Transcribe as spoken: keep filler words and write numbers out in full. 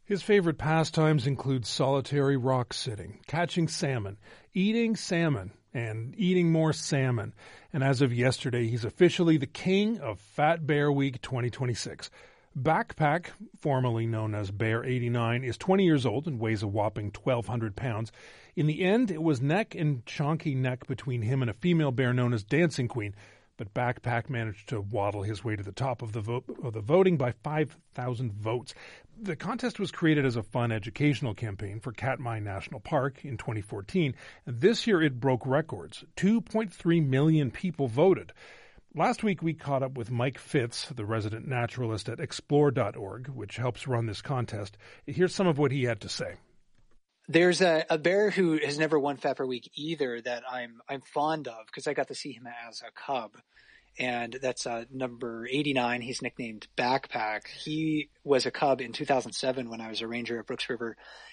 His favorite pastimes include solitary rock sitting, catching salmon, eating salmon, and eating more salmon. And as of yesterday, he's officially the king of Fat Bear Week twenty twenty-six. Backpack, formerly known as Bear eighty-nine, is twenty years old and weighs a whopping twelve hundred pounds. In the end, it was neck and chonky neck between him and a female bear known as Dancing Queen. But Backpack managed to waddle his way to the top of the, vo- of the voting by five thousand votes. The contest was created as a fun educational campaign for Katmai National Park in twenty fourteen. And this year it broke records. two point three million people voted. Last week we caught up with Mike Fitz, the resident naturalist at explore dot org, which helps run this contest. Here's some of what he had to say. There's a, a bear who has never won Fat Bear Week either that I'm I'm fond of because I got to see him as a cub, and that's uh, number eighty-nine. He's nicknamed Backpack. He was a cub in two thousand seven when I was a ranger at Brooks River